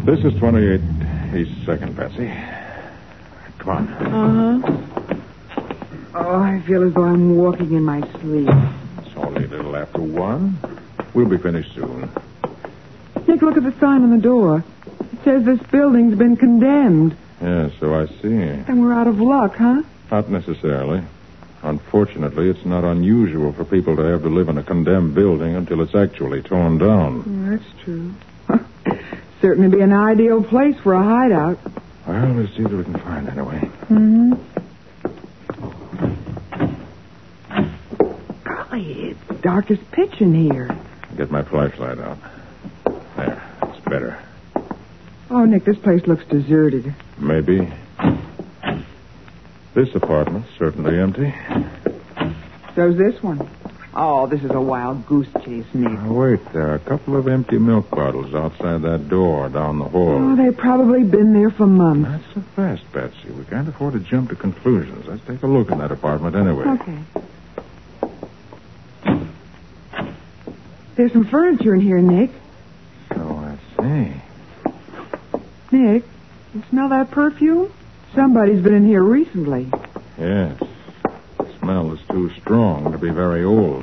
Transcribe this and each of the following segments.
This is 28 East 2nd, Patsy. Come on. Oh, I feel as though I'm walking in my sleep. It's only a little after 1. We'll be finished soon. Nick, look at the sign on the door. It says this building's been condemned. Yeah, so I see. And we're out of luck, huh? Not necessarily. Unfortunately, it's not unusual for people to have to live in a condemned building until it's actually torn down. That's true. Certainly be an ideal place for a hideout. Well, we'll see what we can find anyway. Mm-hmm. Golly, it's dark as pitch in here. Get my flashlight out. There, it's better. Oh, Nick, this place looks deserted. Maybe. This apartment's certainly empty. So's this one. Oh, this is a wild goose chase, Nick. Oh, wait, there are a couple of empty milk bottles outside that door down the hall. Oh, they've probably been there for months. Not so fast, Patsy. We can't afford to jump to conclusions. Let's take a look in that apartment anyway. Okay. There's some furniture in here, Nick. So I see. Nick, you smell that perfume? Somebody's been in here recently. Yes. The smell is too strong to be very old.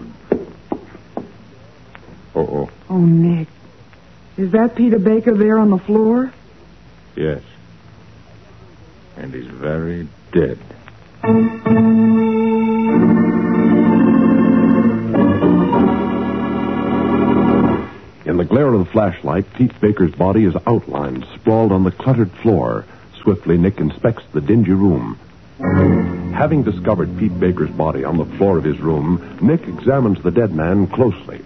Uh-oh. Oh, Nick. Is that Peter Baker there on the floor? Yes. And he's very dead. In the glare of the flashlight, Pete Baker's body is outlined, sprawled on the cluttered floor. Swiftly, Nick inspects the dingy room. Having discovered Pete Baker's body on the floor of his room, Nick examines the dead man closely.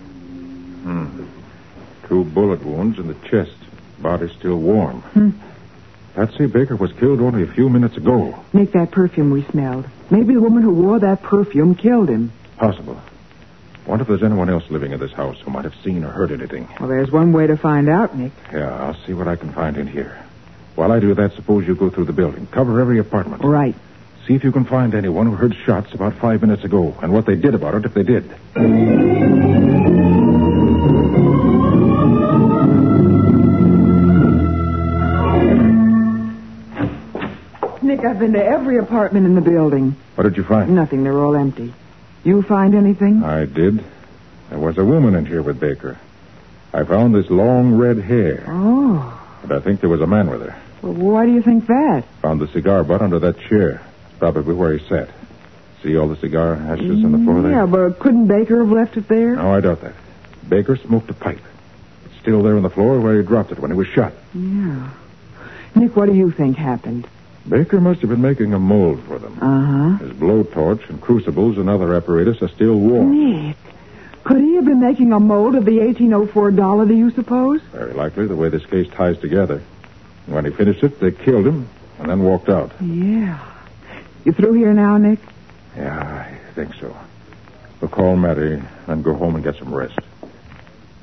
2 bullet wounds in the chest. Body still warm. Patsy, Baker was killed only a few minutes ago. Nick, that perfume we smelled. Maybe the woman who wore that perfume killed him. Possible. Wonder if there's anyone else living in this house who might have seen or heard anything. Well, there's one way to find out, Nick. Yeah, I'll see what I can find in here. While I do that, suppose you go through the building. Cover every apartment. Right. See if you can find anyone who heard shots about 5 minutes ago and what they did about it if they did. Nick, I've been to every apartment in the building. What did you find? Nothing. They're all empty. You find anything? I did. There was a woman in here with Baker. I found this long red hair. Oh. But I think there was a man with her. Well, why do you think that? Found the cigar butt under that chair. Probably where he sat. See all the cigar ashes on the floor there? Yeah, but couldn't Baker have left it there? No, I doubt that. Baker smoked a pipe. It's still there on the floor where he dropped it when he was shot. Yeah. Nick, what do you think happened? Baker must have been making a mold for them. Uh-huh. His blowtorch and crucibles and other apparatus are still warm. Nick, could he have been making a mold of the 1804 dollar, do you suppose? Very likely, the way this case ties together. When he finished it, they killed him and then walked out. Yeah. You through here now, Nick? Yeah, I think so. We'll call Matty and go home and get some rest.